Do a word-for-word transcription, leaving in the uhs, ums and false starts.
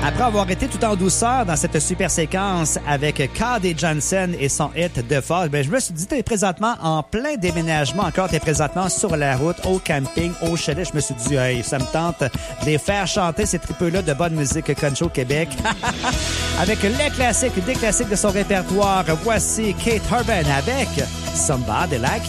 Après avoir été tout en douceur dans cette super séquence avec Cady Johnson et son hit The Fall, ben je me suis dit, t'es présentement en plein déménagement, encore t'es présentement sur la route, au camping, au chalet. Je me suis dit, hey, ça me tente de les faire chanter ces tripeux-là de bonne musique country au Québec. Avec les classiques, des classiques de son répertoire, voici Kate Urban avec Somebody Like